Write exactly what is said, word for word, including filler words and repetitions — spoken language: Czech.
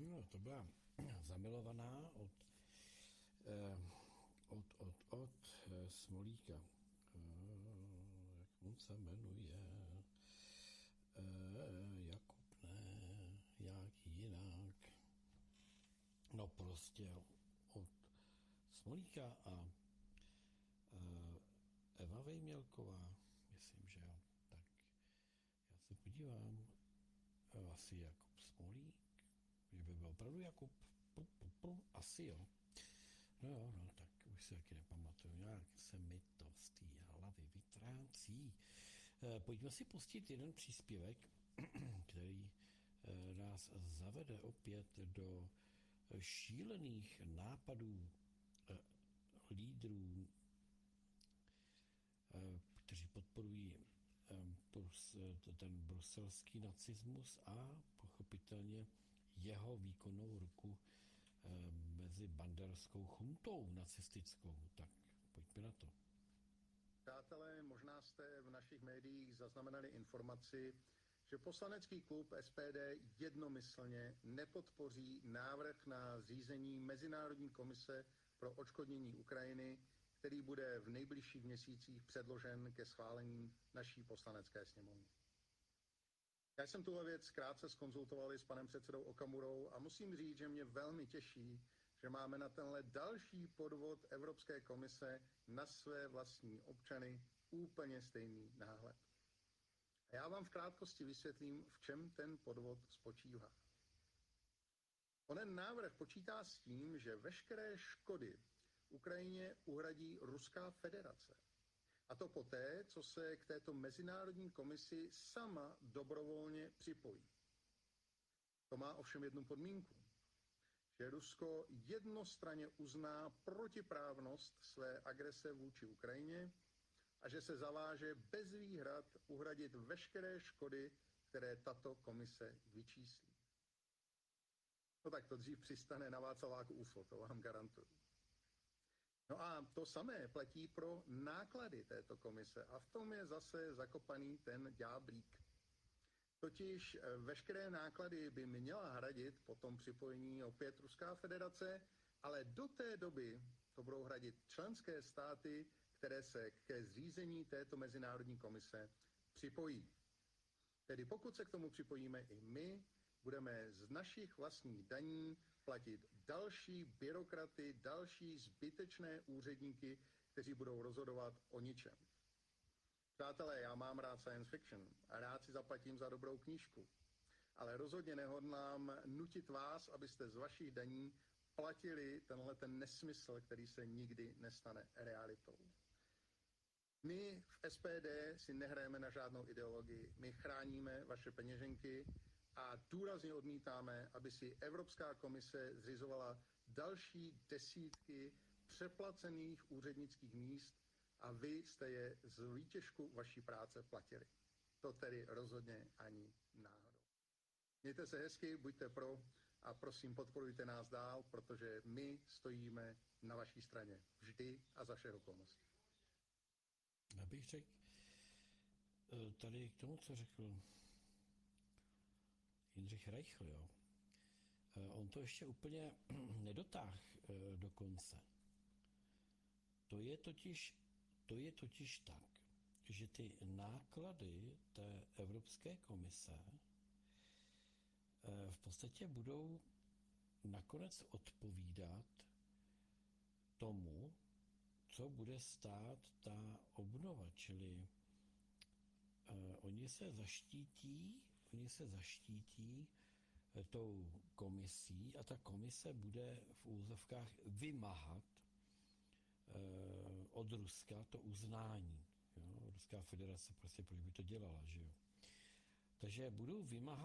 No, to byla zamilovaná od, eh, od, od, od eh, Smolíka. Eh, jak on se jmenuje? Eh, Jakub, ne, jak jinak. No prostě od Smolíka a eh, Eva Vejmělková, myslím, že jo. Tak já se podívám, eh, asi Jakub Smolík, že by byl opravdu Jakub, pu, pu, pu, asi jo. No jo, no, tak už se taky nepamatuju, nějak se mi to z té hlavy vytrácí. E, pojďme si pustit jeden příspěvek, který e, nás zavede opět do šílených nápadů e, lídrů, e, kteří podporují e, brus, ten bruselský nacismus a pochopitelně jeho výkonnou ruku mezi banderskou chuntou nacistickou. Tak pojďme na to. Přátelé, možná jste v našich médiích zaznamenali informaci, že poslanecký klub S P D jednomyslně nepodpoří návrh na zřízení Mezinárodní komise pro odškodnění Ukrajiny, který bude v nejbližších měsících předložen ke schválení naší poslanecké sněmovny. Já jsem tuhle věc krátce zkonzultovali s panem předsedou Okamurou a musím říct, že mě velmi těší, že máme na tenhle další podvod Evropské komise na své vlastní občany úplně stejný náhled. A já vám v krátkosti vysvětlím, v čem ten podvod spočívá. Onen návrh počítá s tím, že veškeré škody Ukrajině uhradí Ruská federace. A to poté, co se k této mezinárodní komisi sama dobrovolně připojí. To má ovšem jednu podmínku, že Rusko jednostranně uzná protiprávnost své agrese vůči Ukrajině a že se zaváže bez výhrad uhradit veškeré škody, které tato komise vyčíslí. No tak to dřív přistane na Václaváku U F O, to vám garantuju. No a to samé platí pro náklady této komise a v tom je zase zakopaný ten ďáblík. Totiž veškeré náklady by měla hradit po tom připojení opět Ruská federace, ale do té doby to budou hradit členské státy, které se ke zřízení této mezinárodní komise připojí. Tedy pokud se k tomu připojíme i my, budeme z našich vlastních daní platit další byrokraty, další zbytečné úředníky, kteří budou rozhodovat o ničem. Přátelé, já mám rád science fiction a rád si zaplatím za dobrou knížku, ale rozhodně nehodlám nutit vás, abyste z vašich daní platili tenhle ten nesmysl, který se nikdy nestane realitou. My v S P D si nehrajeme na žádnou ideologii, my chráníme vaše peněženky a důrazně odmítáme, aby si Evropská komise zřizovala další desítky přeplacených úřednických míst a vy jste je z výtěžku vaší práce platili. To tedy rozhodně ani náhodou. Mějte se hezky, buďte pro a prosím podporujte nás dál, protože my stojíme na vaší straně vždy a za všech okolností. Já bych řekl tady k tomu, co řekl Jindřich Reichl, jo. On to ještě úplně nedotáhl do konce. To je totiž, to je totiž tak, že ty náklady té Evropské komise v podstatě budou nakonec odpovídat tomu, co bude stát ta obnova, čili uh, oni se zaštítí, oni se zaštítí uh, tou komisí a ta komise bude v úzovkách vymáhat uh, od Ruska to uznání. Jo? Ruská federace prostě proč by to dělala, že jo? Takže budou vymáhat